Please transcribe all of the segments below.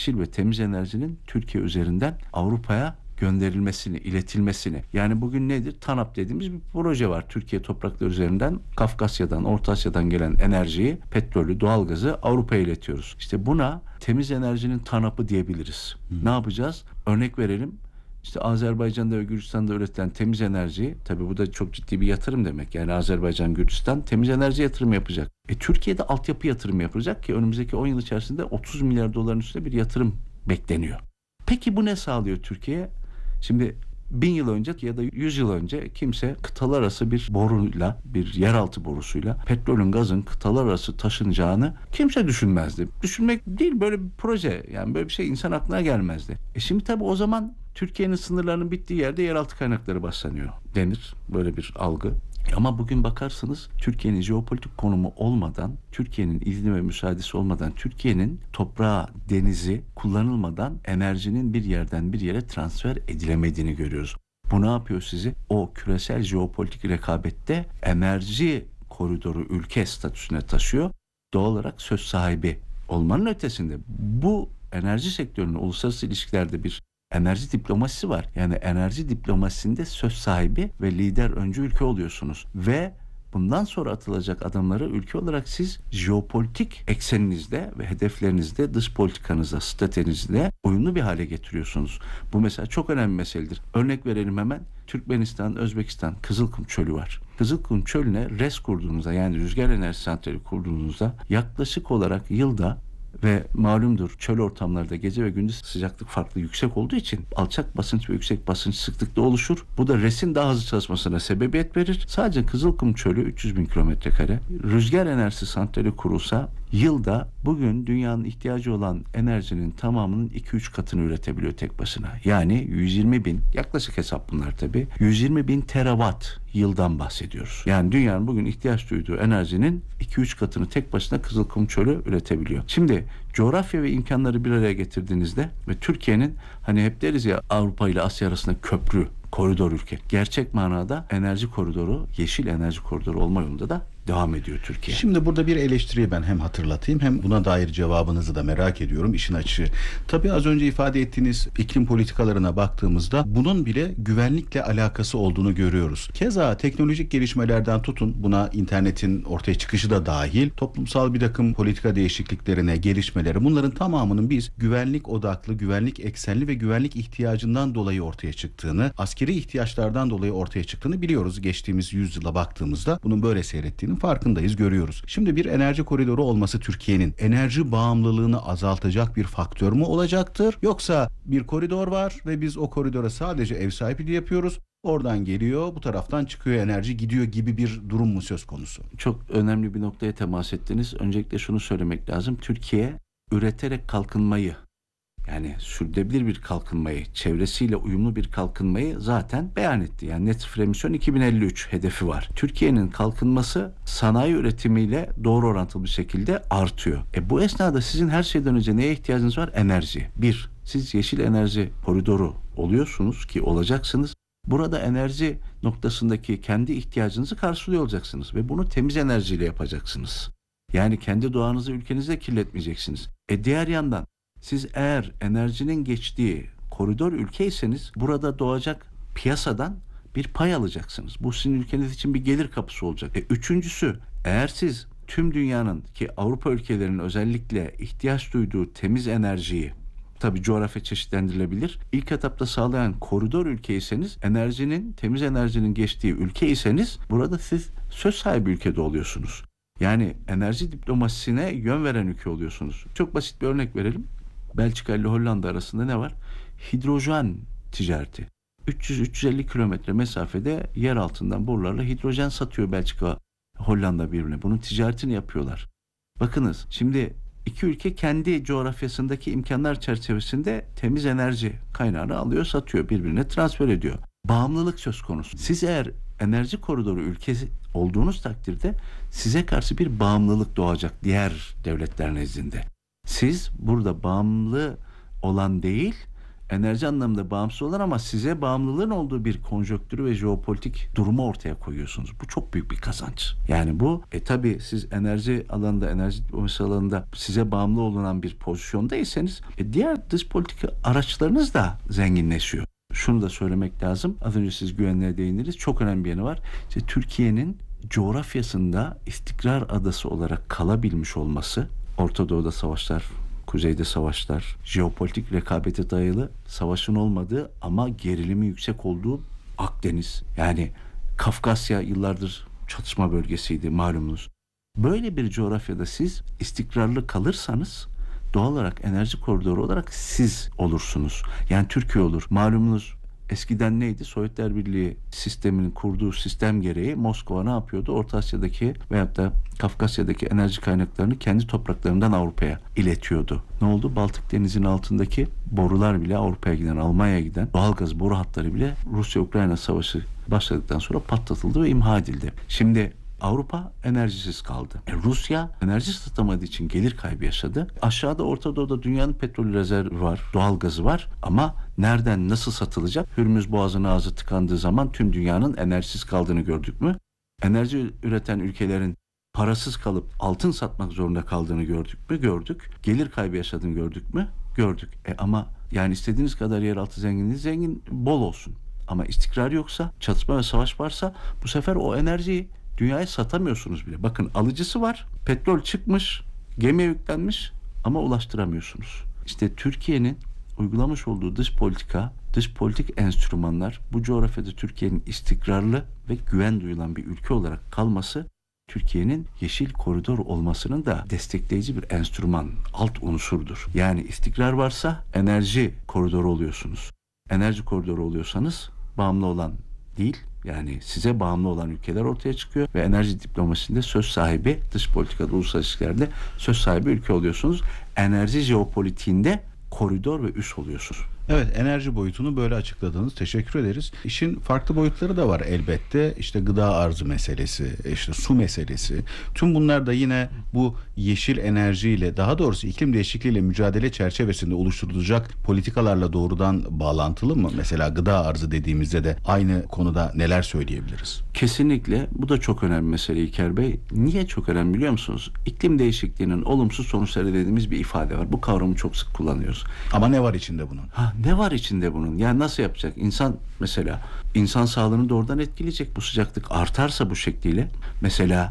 yeşil ve temiz enerjinin Türkiye üzerinden Avrupa'ya gönderilmesini, iletilmesini. Yani bugün nedir? TANAP dediğimiz bir proje var. Türkiye toprakları üzerinden Kafkasya'dan, Orta Asya'dan gelen enerjiyi, petrolü, doğalgazı Avrupa'ya iletiyoruz. İşte buna temiz enerjinin TANAP'ı diyebiliriz. Ne yapacağız? Örnek verelim. İşte Azerbaycan'da ve Gürcistan'da üretilen temiz enerji, tabii bu da çok ciddi bir yatırım demek. Yani Azerbaycan, Gürcistan temiz enerji yatırım yapacak. Türkiye'de altyapı yatırımı yapılacak ki önümüzdeki 10 yıl içerisinde 30 milyar doların üstünde bir yatırım bekleniyor. Peki bu ne sağlıyor Türkiye'ye? Şimdi 1000 yıl önce ya da 100 yıl önce kimse kıtalar arası bir boruyla, bir yeraltı borusuyla petrolün, gazın kıtalar arası taşınacağını kimse düşünmezdi. Düşünmek değil, böyle bir proje, yani böyle bir şey insan aklına gelmezdi. Şimdi tabii o zaman Türkiye'nin sınırlarının bittiği yerde yeraltı kaynakları başlanıyor denir. Böyle bir algı. Ama bugün bakarsınız Türkiye'nin jeopolitik konumu olmadan, Türkiye'nin izni ve müsaadesi olmadan, Türkiye'nin toprağı, denizi kullanılmadan enerjinin bir yerden bir yere transfer edilemediğini görüyoruz. Bu ne yapıyor sizi? O küresel jeopolitik rekabette enerji koridoru ülke statüsüne taşıyor. Doğal olarak söz sahibi olmanın ötesinde bu enerji sektörünün uluslararası ilişkilerde bir enerji diplomasisi var. Yani enerji diplomasisinde söz sahibi ve lider öncü ülke oluyorsunuz. Ve bundan sonra atılacak adımları ülke olarak siz jeopolitik ekseninizde ve hedeflerinizde, dış politikanızda, stratejinizde uyumlu bir hale getiriyorsunuz. Bu mesela çok önemli bir meseledir. Örnek verelim hemen. Türkmenistan, Özbekistan, Kızılkum Çölü var. Kızılkum Çölü'ne RES kurduğunuzda, yani rüzgar enerji santrali kurduğunuzda yaklaşık olarak yılda, ve malumdur çöl ortamlarda gece ve gündüz sıcaklık farklı yüksek olduğu için alçak basınç ve yüksek basınç sıklıkta oluşur. Bu da RES'in daha hızlı çalışmasına sebebiyet verir. Sadece Kızılkum Çölü 300 bin kilometre kare. Rüzgar enerjisi santrali kurulsa yılda bugün dünyanın ihtiyacı olan enerjinin tamamının 2-3 katını üretebiliyor tek başına. Yani 120 bin, yaklaşık hesap bunlar tabii, 120 bin terawatt yıldan bahsediyoruz. Yani dünyanın bugün ihtiyaç duyduğu enerjinin 2-3 katını tek başına Kızılkum Çölü üretebiliyor. Şimdi coğrafya ve imkanları bir araya getirdiğinizde ve Türkiye'nin, hani hep deriz ya, Avrupa ile Asya arasında köprü, koridor ülke. Gerçek manada enerji koridoru, yeşil enerji koridoru olma yolunda da devam ediyor Türkiye. Şimdi burada bir eleştiriyi ben hem hatırlatayım hem buna dair cevabınızı da merak ediyorum, işin açığı. Tabii az önce ifade ettiğiniz iklim politikalarına baktığımızda bunun bile güvenlikle alakası olduğunu görüyoruz. Keza teknolojik gelişmelerden tutun, buna internetin ortaya çıkışı da dahil, toplumsal bir takım politika değişikliklerine, gelişmelere, bunların tamamının biz güvenlik odaklı, güvenlik eksenli ve güvenlik ihtiyacından dolayı ortaya çıktığını, askeri ihtiyaçlardan dolayı ortaya çıktığını biliyoruz. Geçtiğimiz yüzyıla baktığımızda bunun böyle seyrettiğini farkındayız, görüyoruz. Şimdi bir enerji koridoru olması Türkiye'nin enerji bağımlılığını azaltacak bir faktör mü olacaktır? Yoksa bir koridor var ve biz o koridora sadece ev sahipliği yapıyoruz. Oradan geliyor, bu taraftan çıkıyor, enerji gidiyor gibi bir durum mu söz konusu? Çok önemli bir noktaya temas ettiniz. Öncelikle şunu söylemek lazım. Türkiye üreterek kalkınmayı, yani sürdürülebilir bir kalkınmayı, çevresiyle uyumlu bir kalkınmayı zaten beyan etti. Yani net sıfır emisyon 2053 hedefi var. Türkiye'nin kalkınması sanayi üretimiyle doğru orantılı bir şekilde artıyor. Bu esnada sizin her şeyden önce neye ihtiyacınız var? Enerji. Bir, siz yeşil enerji koridoru oluyorsunuz ki olacaksınız. Burada enerji noktasındaki kendi ihtiyacınızı karşılıyor olacaksınız ve bunu temiz enerjiyle yapacaksınız. Yani kendi doğanızı, ülkenizi kirletmeyeceksiniz. Diğer yandan siz eğer enerjinin geçtiği koridor ülkeyseniz burada doğacak piyasadan bir pay alacaksınız. Bu sizin ülkeniz için bir gelir kapısı olacak. Üçüncüsü, eğer siz tüm dünyanın, ki Avrupa ülkelerinin özellikle ihtiyaç duyduğu temiz enerjiyi, tabii coğrafya çeşitlendirilebilir, İlk etapta sağlayan koridor ülkeyseniz, enerjinin, temiz enerjinin geçtiği ülkeyseniz burada siz söz sahibi ülkede oluyorsunuz. Yani enerji diplomasisine yön veren ülke oluyorsunuz. Çok basit bir örnek verelim. Belçika ile Hollanda arasında ne var? Hidrojen ticareti. 300-350 kilometre mesafede yer altından borularla hidrojen satıyor Belçika, Hollanda birbirine. Bunun ticaretini yapıyorlar. Bakınız, şimdi iki ülke kendi coğrafyasındaki imkanlar çerçevesinde temiz enerji kaynağını alıyor, satıyor, birbirine transfer ediyor. Bağımlılık söz konusu. Siz eğer enerji koridoru ülkesi olduğunuz takdirde size karşı bir bağımlılık doğacak diğer devletler nezdinde. Siz burada bağımlı olan değil, enerji anlamında bağımsız olan ama size bağımlılığın olduğu bir konjonktürü ve jeopolitik durumu ortaya koyuyorsunuz. Bu çok büyük bir kazanç. Yani bu tabii siz enerji alanında, enerji diplomasi alanında size bağımlı olunan bir pozisyondaysanız diğer dış politika araçlarınız da zenginleşiyor. Şunu da söylemek lazım. Az önce siz güvenliğe değindiniz. Çok önemli bir yanı var. İşte Türkiye'nin coğrafyasında istikrar adası olarak kalabilmiş olması, Orta Doğu'da savaşlar, Kuzeyde savaşlar, jeopolitik rekabete dayalı savaşın olmadığı ama gerilimi yüksek olduğu Akdeniz, yani Kafkasya yıllardır çatışma bölgesiydi malumunuz. Böyle bir coğrafyada siz istikrarlı kalırsanız doğal olarak enerji koridoru olarak siz olursunuz. Yani Türkiye olur. Malumunuz eskiden neydi? Sovyetler Birliği sisteminin kurduğu sistem gereği Moskova ne yapıyordu? Orta Asya'daki veyahut da Kafkasya'daki enerji kaynaklarını kendi topraklarından Avrupa'ya iletiyordu. Ne oldu? Baltık Denizi'nin altındaki borular bile Avrupa'ya giden, Almanya'ya giden doğalgaz boru hatları bile Rusya-Ukrayna savaşı başladıktan sonra patlatıldı ve imha edildi. Şimdi Avrupa enerjisiz kaldı. Rusya enerji satamadığı için gelir kaybı yaşadı. Aşağıda Orta Doğu'da dünyanın petrol rezervi var, doğal gazı var ama nereden nasıl satılacak? Hürmüz Boğazı'nın ağzı tıkandığı zaman tüm dünyanın enerjisiz kaldığını gördük mü? Enerji üreten ülkelerin parasız kalıp altın satmak zorunda kaldığını gördük mü? Gördük. Gelir kaybı yaşadığını gördük mü? Gördük. Ama yani istediğiniz kadar yeraltı zenginliği zengin bol olsun. Ama istikrar yoksa, çatışma ve savaş varsa bu sefer o enerjiyi dünyaya satamıyorsunuz bile. Bakın alıcısı var. Petrol çıkmış, gemiye yüklenmiş ama ulaştıramıyorsunuz. İşte Türkiye'nin uygulamış olduğu dış politika, dış politik enstrümanlar bu coğrafyada Türkiye'nin istikrarlı ve güven duyulan bir ülke olarak kalması, Türkiye'nin yeşil koridor olmasının da destekleyici bir enstrüman, alt unsurdur. Yani istikrar varsa enerji koridoru oluyorsunuz. Enerji koridoru oluyorsanız bağımlı olan değil, yani size bağımlı olan ülkeler ortaya çıkıyor ve enerji diplomasisinde söz sahibi, dış politikada, uluslararası ilişkilerde söz sahibi ülke oluyorsunuz. Enerji jeopolitiğinde koridor ve üs oluyorsunuz. Evet, enerji boyutunu böyle açıkladınız. Teşekkür ederiz. İşin farklı boyutları da var elbette. İşte gıda arzı meselesi, işte su meselesi. Tüm bunlar da yine bu yeşil enerjiyle, daha doğrusu iklim değişikliğiyle mücadele çerçevesinde oluşturulacak politikalarla doğrudan bağlantılı mı? Mesela gıda arzı dediğimizde de aynı konuda neler söyleyebiliriz? Kesinlikle. Bu da çok önemli mesele İlker Bey. Niye çok önemli biliyor musunuz? İklim değişikliğinin olumsuz sonuçları dediğimiz bir ifade var. Bu kavramı çok sık kullanıyoruz. Ama ne var içinde bunun? Ne var içinde bunun? Yani nasıl yapacak? İnsan mesela, insan sağlığını doğrudan etkileyecek bu sıcaklık artarsa bu şekliyle. Mesela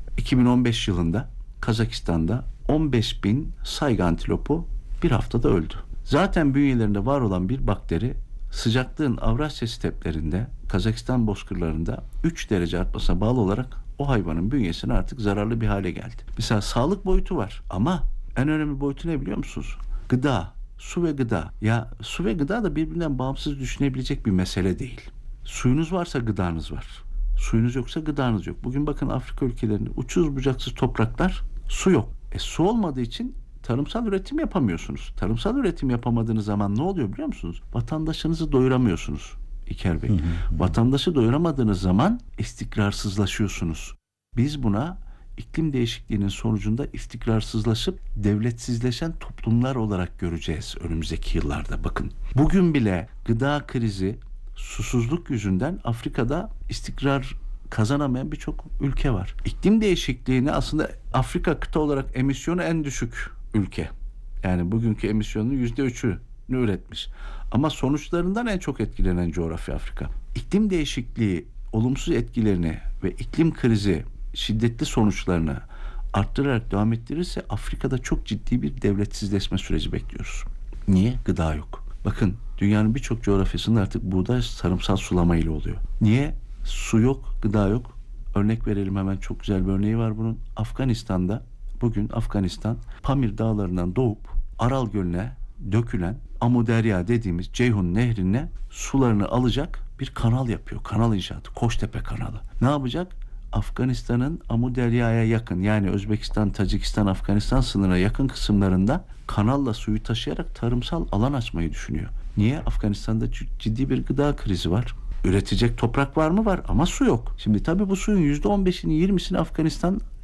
2015 yılında Kazakistan'da 15 bin sayga antilopu bir haftada öldü. Zaten bünyelerinde var olan bir bakteri sıcaklığın Avrasya steplerinde, Kazakistan bozkırlarında 3 derece artmasına bağlı olarak o hayvanın bünyesine artık zararlı bir hale geldi. Mesela sağlık boyutu var ama en önemli boyutu ne biliyor musunuz? Gıda. Su ve gıda. Ya su ve gıda da birbirinden bağımsız düşünebilecek bir mesele değil. Suyunuz varsa gıdanız var. Suyunuz yoksa gıdanız yok. Bugün bakın Afrika ülkelerinde uçsuz bucaksız topraklar, su yok. Su olmadığı için tarımsal üretim yapamıyorsunuz. Tarımsal üretim yapamadığınız zaman ne oluyor biliyor musunuz? Vatandaşınızı doyuramıyorsunuz İlker Bey. Vatandaşı doyuramadığınız zaman istikrarsızlaşıyorsunuz. Biz buna iklim değişikliğinin sonucunda istikrarsızlaşıp devletsizleşen toplumlar olarak göreceğiz önümüzdeki yıllarda. Bakın bugün bile gıda krizi, susuzluk yüzünden Afrika'da istikrar kazanamayan birçok ülke var. İklim değişikliğini aslında Afrika kıta olarak emisyonu en düşük ülke. Yani bugünkü emisyonun %3'ünü üretmiş. Ama sonuçlarından en çok etkilenen coğrafya Afrika. İklim değişikliği olumsuz etkilerini ve iklim krizi şiddetli sonuçlarını arttırarak devam ettirirse Afrika'da çok ciddi bir devletsizleşme süreci bekliyoruz. Niye? Gıda yok. Bakın dünyanın birçok coğrafyasında artık buğday tarımsal sulama ile oluyor. Niye? Su yok, gıda yok. Örnek verelim hemen, çok güzel bir örneği var bunun. Afganistan'da bugün Afganistan Pamir dağlarından doğup Aral Gölü'ne dökülen Amu Derya dediğimiz Ceyhun Nehri'ne sularını alacak bir kanal yapıyor. Kanal inşaatı. Koçtepe kanalı. Ne yapacak? Afganistan'ın Amu Derya'ya yakın, yani Özbekistan, Tacikistan, Afganistan sınırına yakın kısımlarında kanalla suyu taşıyarak tarımsal alan açmayı düşünüyor. Niye? Afganistan'da ciddi bir gıda krizi var. Üretecek toprak var mı? Var ama su yok. Şimdi tabii bu suyun %15'ini 20'sini Afganistan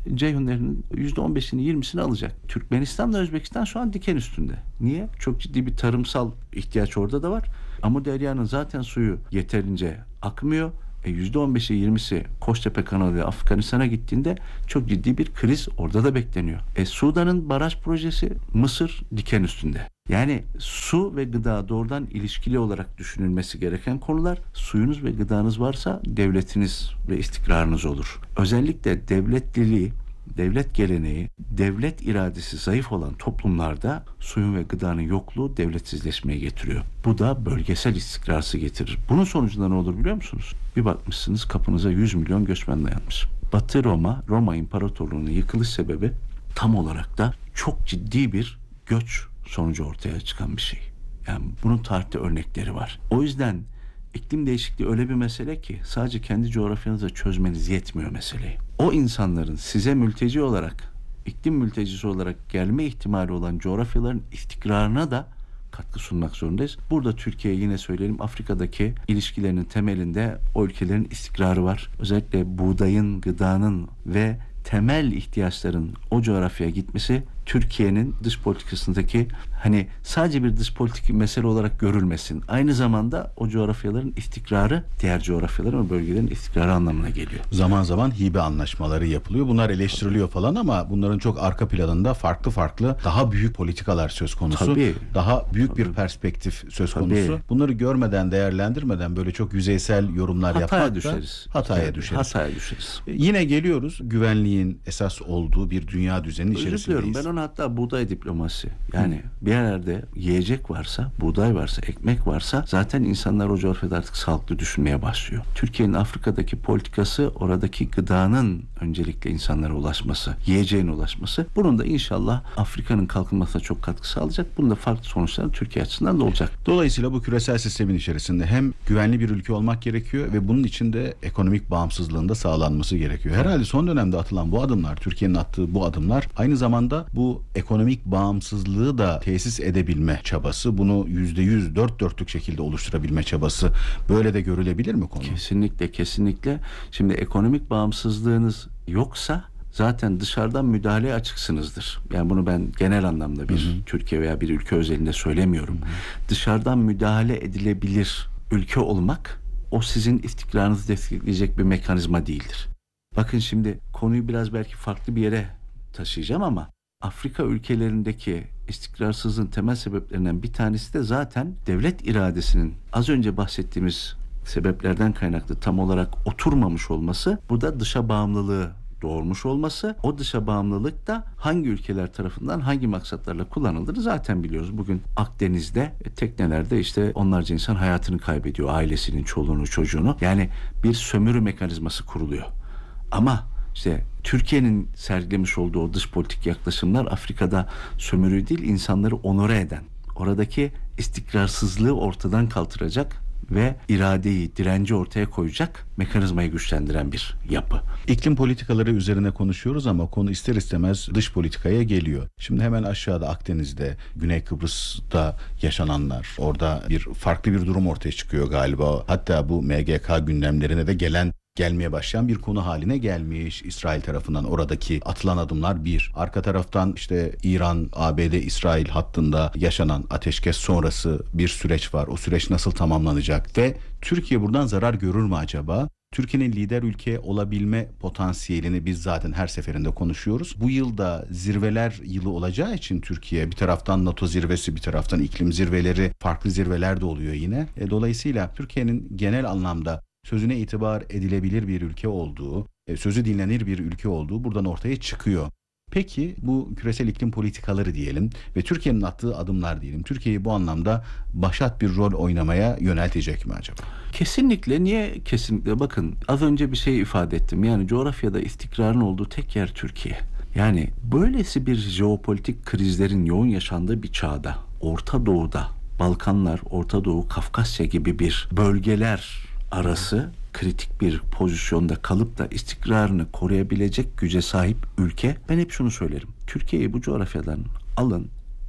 Ceyhun Nehri'nin %15'ini 20'sini alacak. Türkmenistan'la Özbekistan şu an diken üstünde. Niye? Çok ciddi bir tarımsal ihtiyaç orada da var. Ama Derya'nın zaten suyu yeterince akmıyor. %15'i 20'si Koçtepe kanalı ve Afganistan'a gittiğinde çok ciddi bir kriz orada da bekleniyor. Sudan'ın baraj projesi, Mısır diken üstünde. Yani su ve gıda doğrudan ilişkili olarak düşünülmesi gereken konular. Suyunuz ve gıdanız varsa devletiniz ve istikrarınız olur. Özellikle devletliliği, devlet geleneği, devlet iradesi zayıf olan toplumlarda suyun ve gıdanın yokluğu devletsizleşmeye getiriyor. Bu da bölgesel istikrarsı getirir. Bunun sonucunda ne olur biliyor musunuz? Bir bakmışsınız kapınıza 100 milyon göçmen dayanmış. Batı Roma İmparatorluğu'nun yıkılış sebebi tam olarak da çok ciddi bir göç sonucu ortaya çıkan bir şey. Yani bunun tarihte örnekleri var. O yüzden iklim değişikliği öyle bir mesele ki sadece kendi coğrafyanızda çözmeniz yetmiyor meseleyi. O insanların size mülteci olarak, iklim mültecisi olarak gelme ihtimali olan coğrafyaların istikrarına da katkı sunmak zorundayız. Burada Türkiye, yine söyleyelim, Afrika'daki ilişkilerinin temelinde o ülkelerin istikrarı var. Özellikle buğdayın, gıdanın ve temel ihtiyaçların o coğrafyaya gitmesi Türkiye'nin dış politikasındaki hani sadece bir dış politik mesele olarak görülmesin. Aynı zamanda o coğrafyaların istikrarı diğer coğrafyaların ve bölgelerin istikrarı anlamına geliyor. Zaman zaman hibe anlaşmaları yapılıyor. Bunlar eleştiriliyor falan ama bunların çok arka planında farklı daha büyük politikalar söz konusu. Tabii. Daha büyük bir perspektif söz konusu. Bunları görmeden, değerlendirmeden böyle çok yüzeysel yorumlar yapmak da hataya düşeriz. Yine geliyoruz güvenliğin esas olduğu bir dünya düzeninin içerisindeyiz. Ben ona hatta buğday diplomasi. Yani bir yerde yiyecek varsa, buğday varsa, ekmek varsa zaten insanlar o coğrafyada artık sağlıklı düşünmeye başlıyor. Türkiye'nin Afrika'daki politikası oradaki gıdanın öncelikle insanlara ulaşması, yiyeceğin ulaşması. Bunun da inşallah Afrika'nın kalkınmasına çok katkı sağlayacak. Bunun da farklı sonuçları Türkiye açısından da olacak. Dolayısıyla bu küresel sistemin içerisinde hem güvenli bir ülke olmak gerekiyor ve bunun için de ekonomik bağımsızlığın da sağlanması gerekiyor. Herhalde son dönemde atılan bu adımlar, Türkiye'nin attığı bu adımlar aynı zamanda bu ekonomik bağımsızlığı da tesis edebilme çabası, bunu %100 dört dörtlük şekilde oluşturabilme çabası, böyle de görülebilir mi konu? Kesinlikle. Şimdi ekonomik bağımsızlığınız yoksa zaten dışarıdan müdahaleye açıksınızdır. Yani bunu ben genel anlamda bir Türkiye veya bir ülke özelinde söylemiyorum. Dışarıdan müdahale edilebilir ülke olmak o sizin istikrarınızı destekleyecek bir mekanizma değildir. Bakın şimdi konuyu biraz belki farklı bir yere taşıyacağım ama Afrika ülkelerindeki istikrarsızlığın temel sebeplerinden bir tanesi de zaten devlet iradesinin az önce bahsettiğimiz sebeplerden kaynaklı tam olarak oturmamış olması, bu da dışa bağımlılığı doğurmuş olması. O dışa bağımlılık da hangi ülkeler tarafından hangi maksatlarla kullanıldığını zaten biliyoruz. Bugün Akdeniz'de teknelerde işte onlarca insan hayatını kaybediyor, ailesinin çoluğunu çocuğunu. Yani bir sömürü mekanizması kuruluyor. Ama İşte Türkiye'nin sergilemiş olduğu o dış politik yaklaşımlar Afrika'da sömürü değil, insanları onore eden, oradaki istikrarsızlığı ortadan kaldıracak ve iradeyi, direnci ortaya koyacak mekanizmayı güçlendiren bir yapı. İklim politikaları üzerine konuşuyoruz ama konu ister istemez dış politikaya geliyor. Şimdi hemen aşağıda Akdeniz'de, Güney Kıbrıs'ta yaşananlar, orada farklı bir durum ortaya çıkıyor galiba. Hatta bu MGK gündemlerine de gelmeye başlayan bir konu haline gelmiş. İsrail tarafından oradaki atılan adımlar bir. Arka taraftan işte İran, ABD, İsrail hattında yaşanan ateşkes sonrası bir süreç var. O süreç nasıl tamamlanacak ve Türkiye buradan zarar görür mü acaba? Türkiye'nin lider ülke olabilme potansiyelini biz zaten her seferinde konuşuyoruz. Bu yılda zirveler yılı olacağı için Türkiye bir taraftan NATO zirvesi, bir taraftan iklim zirveleri, farklı zirveler de oluyor yine. Dolayısıyla Türkiye'nin genel anlamda sözüne itibar edilebilir bir ülke olduğu, sözü dinlenir bir ülke olduğu buradan ortaya çıkıyor. Peki bu küresel iklim politikaları diyelim ve Türkiye'nin attığı adımlar diyelim, Türkiye'yi bu anlamda başat bir rol oynamaya yöneltecek mi acaba? Kesinlikle. Niye kesinlikle? Bakın az önce bir şey ifade ettim. Yani coğrafyada istikrarın olduğu tek yer Türkiye. Yani böylesi bir jeopolitik krizlerin yoğun yaşandığı bir çağda, Orta Doğu'da, Balkanlar, Orta Doğu, Kafkasya gibi bir bölgeler arası kritik bir pozisyonda kalıp da istikrarını koruyabilecek güce sahip ülke, ben hep şunu söylerim. Türkiye'yi bu coğrafyadan alın,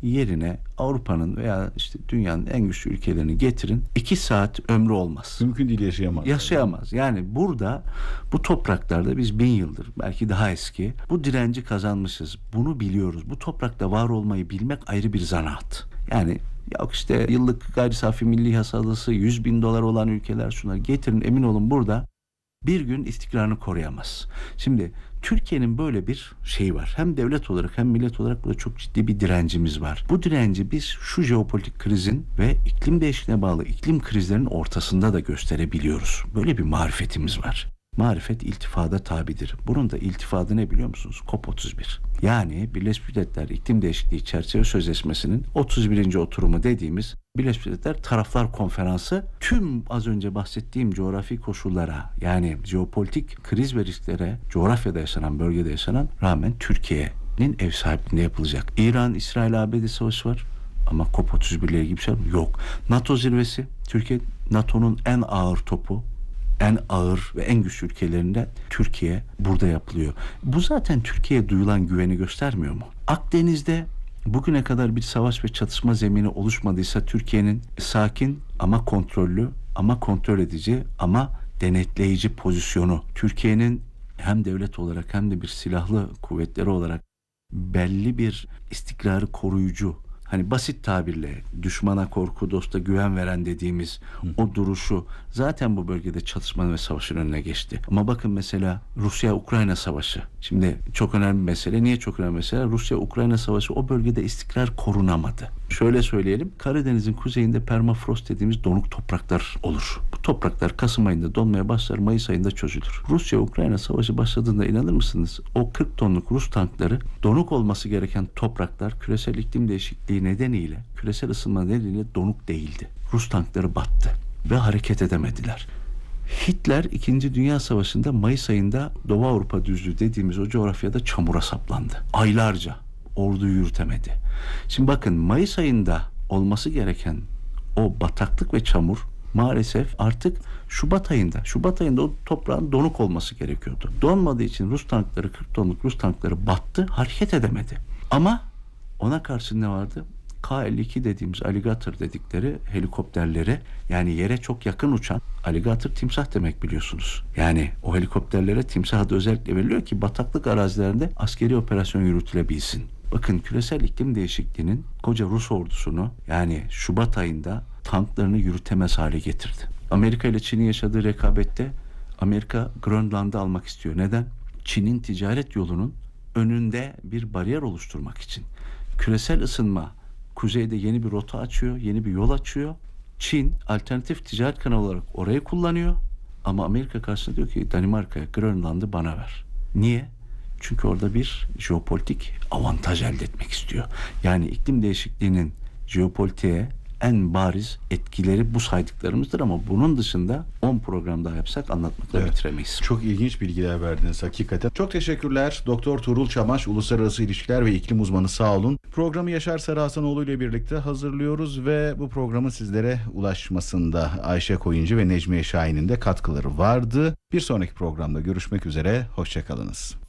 yerine Avrupa'nın veya işte dünyanın en güçlü ülkelerini getirin. 2 saat ömrü olmaz. Mümkün değil, yaşayamaz. Yaşayamaz. Yani burada bu topraklarda biz 1000 yıldır, belki daha eski, bu direnci kazanmışız. Bunu biliyoruz. Bu toprakta var olmayı bilmek ayrı bir zanaat. Yani ya işte yıllık gayri safi milli hasılası 100.000 dolar olan ülkeler şunlar getirin, emin olun burada bir gün istikrarını koruyamaz. Şimdi Türkiye'nin böyle bir şeyi var. Hem devlet olarak hem millet olarak da çok ciddi bir direncimiz var. Bu direnci biz şu jeopolitik krizin ve iklim değişikliğine bağlı iklim krizlerinin ortasında da gösterebiliyoruz. Böyle bir marifetimiz var. Marifet iltifada tabidir. Bunun da iltifadı ne biliyor musunuz? COP31. Yani Birleşmiş Milletler İklim Değişikliği Çerçeve Sözleşmesi'nin 31. oturumu dediğimiz Birleşmiş Milletler Taraflar Konferansı tüm az önce bahsettiğim coğrafi koşullara, yani jeopolitik kriz ve risklere coğrafyada yaşanan, bölgede yaşanan rağmen Türkiye'nin ev sahipliğinde yapılacak. İran, İsrail, ABD savaşı var. Ama COP31 ile ilgili bir şey yok. NATO zirvesi, Türkiye NATO'nun en ağır topu, en ağır ve en güçlü ülkelerinden Türkiye burada yapılıyor. Bu zaten Türkiye'ye duyulan güveni göstermiyor mu? Akdeniz'de bugüne kadar bir savaş ve çatışma zemini oluşmadıysa Türkiye'nin sakin ama kontrollü, ama kontrol edici, ama denetleyici pozisyonu, Türkiye'nin hem devlet olarak hem de bir silahlı kuvvetleri olarak belli bir istikrarı koruyucu, hani basit tabirle düşmana korku, dosta güven veren dediğimiz o duruşu zaten bu bölgede çatışmanın ve savaşın önüne geçti. Ama bakın mesela Rusya-Ukrayna savaşı. Şimdi çok önemli bir mesele. Niye çok önemli mesele? Rusya-Ukrayna savaşı o bölgede istikrar korunamadı. Şöyle söyleyelim. Karadeniz'in kuzeyinde permafrost dediğimiz donuk topraklar olur. Bu topraklar Kasım ayında donmaya başlar, Mayıs ayında çözülür. Rusya-Ukrayna savaşı başladığında inanır mısınız? O 40 tonluk Rus tankları, donuk olması gereken topraklar küresel iklim değişikliği nedeniyle, küresel ısınma nedeniyle donuk değildi. Rus tankları battı ve hareket edemediler. Hitler 2. Dünya Savaşı'nda Mayıs ayında Doğu Avrupa düzlüğü dediğimiz o coğrafyada çamura saplandı. Aylarca orduyu yürütemedi. Şimdi bakın, Mayıs ayında olması gereken o bataklık ve çamur maalesef artık Şubat ayında o toprağın donuk olması gerekiyordu. Donmadığı için Rus tankları, 40 tonluk Rus tankları battı, hareket edemedi. Ama ona karşı ne vardı? K-52 dediğimiz alligator dedikleri helikopterleri, yani yere çok yakın uçan, alligator timsah demek biliyorsunuz. Yani o helikopterlere timsah adı özellikle veriliyor ki bataklık arazilerinde askeri operasyon yürütülebilsin. Bakın, küresel iklim değişikliğinin koca Rus ordusunu, yani Şubat ayında tanklarını yürütemez hale getirdi. Amerika ile Çin'in yaşadığı rekabette Amerika Grönland'ı almak istiyor. Neden? Çin'in ticaret yolunun önünde bir bariyer oluşturmak için. Küresel ısınma kuzeyde yeni bir rota açıyor, yeni bir yol açıyor. Çin alternatif ticaret kanalı olarak orayı kullanıyor. Ama Amerika karşısında diyor ki Danimarka'ya Grönland'ı bana ver. Niye? Çünkü orada bir jeopolitik avantaj elde etmek istiyor. Yani iklim değişikliğinin jeopolitiğe en bariz etkileri bu saydıklarımızdır ama bunun dışında 10 program daha yapsak anlatmakla bitiremeyiz. Çok ilginç bilgiler verdiniz hakikaten. Çok teşekkürler. Doktor Tuğrul Çamaş, Uluslararası İlişkiler ve İklim Uzmanı, sağ olun. Programı Yaşar Sarıhasanoğlu ile birlikte hazırlıyoruz ve bu programın sizlere ulaşmasında Ayşe Koyuncu ve Necmiye Şahin'in de katkıları vardı. Bir sonraki programda görüşmek üzere. Hoşça kalınız.